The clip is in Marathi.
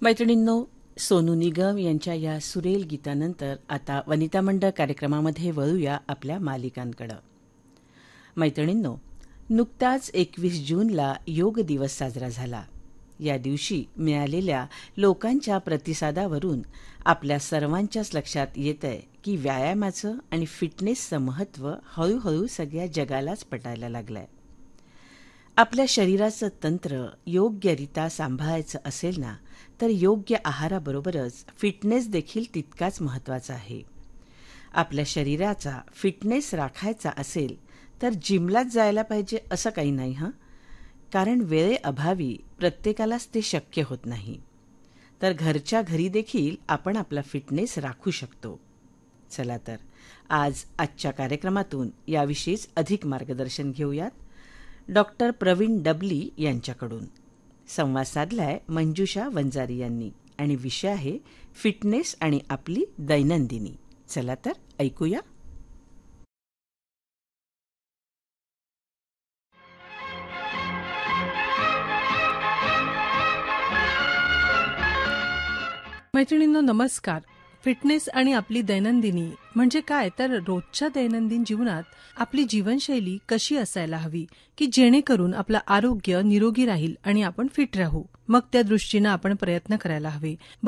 मैत्रिणींनो, सोनू निगम यांच्या या सुरेल गीतानंतर आता वनिता मंडळ कार्यक्रमामध्ये वळूया आपल्या मालिकांकडे. मैत्रिणींनो, नुकताच 21 जूनला योग दिवस साजरा झाला. या दिवशी मिळालेल्या लोकांच्या प्रतिसादावरून आपल्या सर्वांच्याच लक्षात येतंय की व्यायामाचं आणि फिटनेसचं महत्त्व हळूहळू सगळ्या जगालाच पटायला लागलंय. आपल्या शरीराचं तंत्र योग्यरित्या सांभाळायचं असेल ना, तर योग्य आहाराबरोबरच फिटनेस देखील तितकाच महत्त्वाचा आहे. आपल्या शरीराचा फिटनेस राखायचा असेल तर जिमलाच जायला पाहिजे असं काही नाही हं, कारण वेळेअभावी प्रत्येकालाच ते शक्य होत नाही. तर घरच्या घरी देखील आपण आपला फिटनेस राखू शकतो. चला तर आजच्या कार्यक्रमातून याविषयीच अधिक मार्गदर्शन घेऊयात डॉक्टर प्रवीण डबली यांच्याकडून. संवाद साधलाय मंजुषा वंजारी यांनी आणि विषय आहे फिटनेस आणि आपली दैनंदिनी. चला तर ऐकूया. मैत्रिणींनो, नमस्कार. फिटनेस आणि आपली दैनंदिनी म्हणजे काय, तर रोजच्या दैनंदिन जीवनात आपली जीवनशैली कशी असायला हवी की जेणेकरून आपलं आरोग्य निरोगी राहील आणि आपण फिट राहू. मग त्या दृष्टीनं आपण प्रयत्न करायला हवे.